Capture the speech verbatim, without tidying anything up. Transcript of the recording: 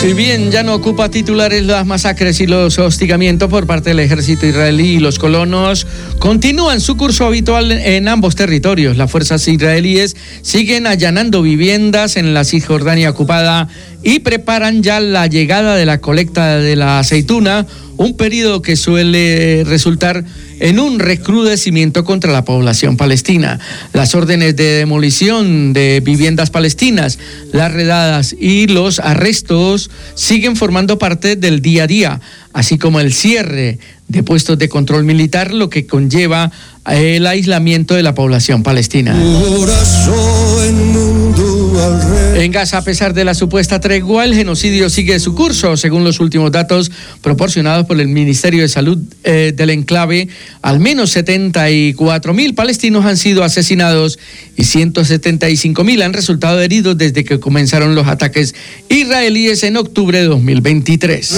Si bien ya no ocupa titulares, las masacres y los hostigamientos por parte del ejército israelí y los colonos continúan su curso habitual en ambos territorios. Las fuerzas israelíes siguen allanando viviendas en la Cisjordania ocupada y preparan ya la llegada de la colecta de la aceituna, un periodo que suele resultar en un recrudecimiento contra la población palestina. Las órdenes de demolición de viviendas palestinas, las redadas y los arrestos siguen formando parte del día a día, así como el cierre de puestos de control militar, lo que conlleva el aislamiento de la población palestina. En Gaza, a pesar de la supuesta tregua, el genocidio sigue su curso. Según los últimos datos proporcionados por el Ministerio de Salud eh, del enclave, al menos setenta y cuatro mil palestinos han sido asesinados y ciento setenta y cinco mil han resultado heridos desde que comenzaron los ataques israelíes en octubre de dos mil veintitrés.